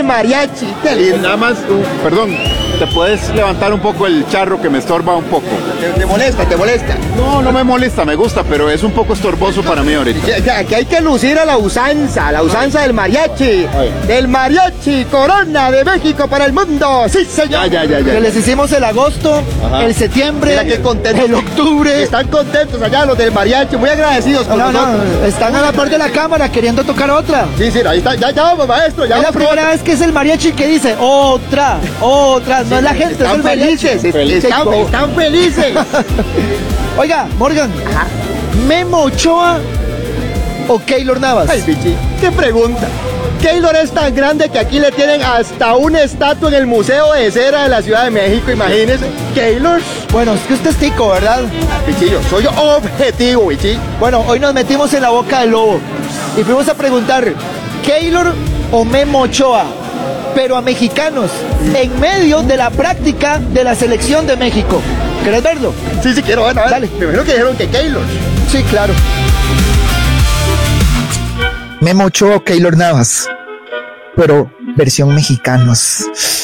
mariachi. Qué lindo. Nada más, perdón, ¿te puedes levantar un poco el charro que me estorba un poco? ¿Te molesta? No, no me molesta, me gusta, pero es un poco estorboso para mí ahorita. Que hay que lucir a la usanza del mariachi. Del mariachi Corona de México para el mundo. Sí, señor. Ya. Que les hicimos el agosto, el septiembre, Mira qué contento. el octubre. Están contentos allá los del mariachi, muy agradecidos con nosotros. Están a la par de la cámara queriendo tocar otra. Sí, ahí está, ya vamos, maestro. Es la primera vez que es el mariachi que dice otra. No es la gente, es el mariachi. Están felices. Oiga, Morgan, ¿Memo Ochoa o Keylor Navas? Ay, bichi, qué pregunta. Keylor es tan grande que aquí le tienen hasta una estatua en el Museo de Cera de la Ciudad de México, imagínense. Keylor. Bueno, es que usted es tico, ¿verdad? Bichillo, soy objetivo, bichi. Bueno, hoy nos metimos en la boca del lobo y fuimos a preguntar, ¿Keylor o Memo Ochoa? Pero a mexicanos, en medio de la práctica de la selección de México. ¿Querés verlo? Sí, quiero ver, a ver. Dale. Primero que dijeron que Keylor. Sí, claro. Memo Ochoa o Keylor Navas, pero versión mexicanos.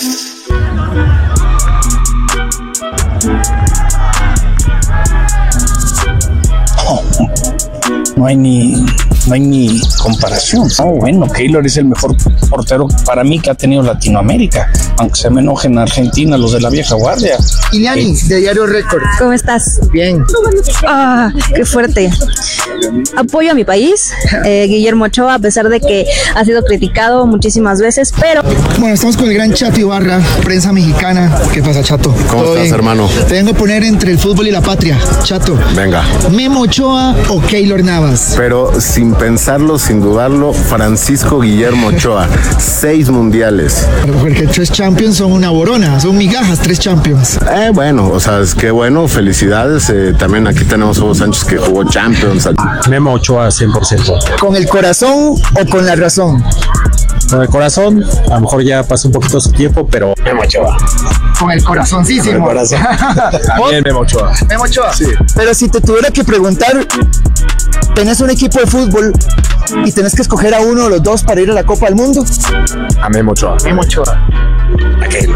No hay ni comparación. Bueno, Keylor es el mejor portero para mí que ha tenido Latinoamérica, aunque se me enojen en Argentina los de la vieja guardia. Iliani, de Diario Récord. ¿Cómo estás? Bien. Qué fuerte. Apoyo a mi país, Guillermo Ochoa, a pesar de que ha sido criticado muchísimas veces, pero... Bueno, estamos con el gran Chato Ibarra, prensa mexicana. ¿Qué pasa, Chato? ¿Cómo estás, hermano? Te vengo a poner entre el fútbol y la patria, Chato. Venga. ¿Memo Ochoa o Keylor Navas? Pero sin pensarlo, sin dudarlo, Francisco Guillermo Ochoa, 6 mundiales. Porque 3 Champions son una borona, son migajas, 3 Champions. Bueno, o sea, es que bueno, felicidades. También aquí tenemos a Hugo Sánchez que jugó Champions. Memo Ochoa 100%. ¿Con el corazón o con la razón? Con el corazón, a lo mejor ya pasó un poquito su tiempo, pero Memo Ochoa. Con el corazoncísimo. Con el corazón. También Memo Ochoa. Memo Ochoa. Sí. Pero si te tuviera que preguntar, tenés un equipo de fútbol y tenés que escoger a uno de los dos para ir a la Copa del Mundo. A Memo Ochoa. Memo Ochoa. A Keylor.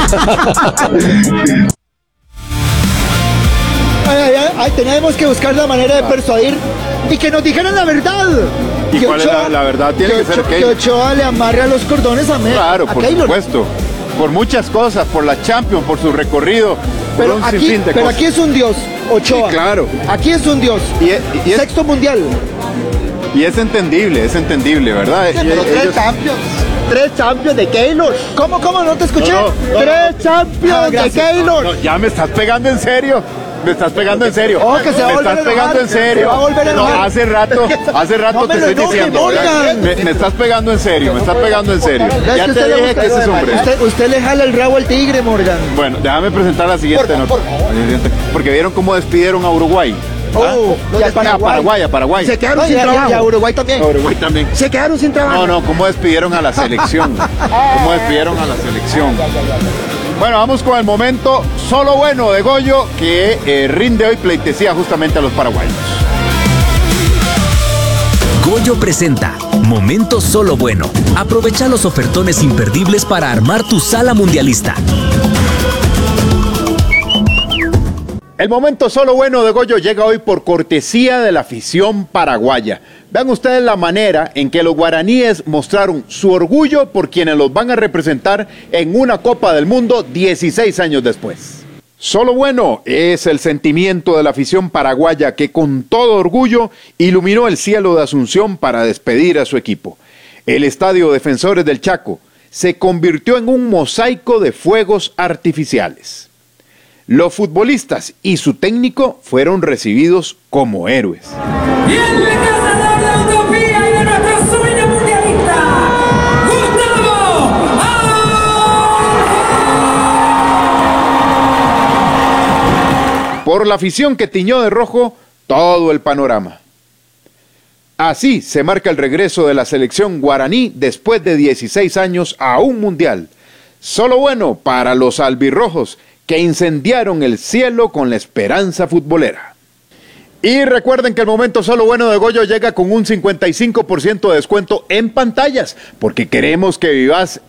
Tenemos que buscar la manera de persuadir y que nos dijeran la verdad. ¿Y cuál es la verdad? Tiene que ser que Keylor. Ochoa le amarre a los cordones a Memo. Claro, por Keylor. supuesto. Por muchas cosas, por la Champions, por su recorrido, por un sinfín de cosas. Aquí es un dios, Ochoa. Sí, claro. Aquí es un dios. Y Sexto mundial. Y es entendible, ¿verdad? Pero 3 Champions de Keylor. ¿Cómo? No te escuché. No, 3 Champions de Keylor. No, ya me estás pegando en serio. Me estás pegando en serio. Oh, que se va a me volver estás a pegando enojar, en serio. se va a volver a enojar. No, hace rato No te me lo estoy enoje, diciendo. Morgan. Me estás pegando en serio, Ya que te usted dije que ese es hombre. Usted le jala el rabo al tigre, Morgan. Bueno, déjame presentar la siguiente nota. Porque vieron cómo despidieron a Uruguay. A Paraguay. Se quedaron sin trabajo. Y a Uruguay también. Uruguay también. Se quedaron sin trabajo. No, cómo despidieron a la selección. Bueno, vamos con el momento solo bueno de Goyo, que rinde hoy pleitesía justamente a los paraguayos. Goyo presenta Momento Solo Bueno. Aprovecha los ofertones imperdibles para armar tu sala mundialista. El momento solo bueno de Goyo llega hoy por cortesía de la afición paraguaya. Vean ustedes la manera en que los guaraníes mostraron su orgullo por quienes los van a representar en una Copa del Mundo 16 años después. Solo bueno es el sentimiento de la afición paraguaya que con todo orgullo iluminó el cielo de Asunción para despedir a su equipo. El Estadio Defensores del Chaco se convirtió en un mosaico de fuegos artificiales. Los futbolistas y su técnico fueron recibidos como héroes. Y el ganador de Utopía y de nuestro sueño mundialista, Gustavo Adolfo. Por la afición que tiñó de rojo todo el panorama. Así se marca el regreso de la selección guaraní después de 16 años a un mundial. Solo bueno para los albirrojos, que incendiaron el cielo con la esperanza futbolera. Y recuerden que el momento solo bueno de Goyo llega con un 55% de descuento en pantallas, porque queremos que vivas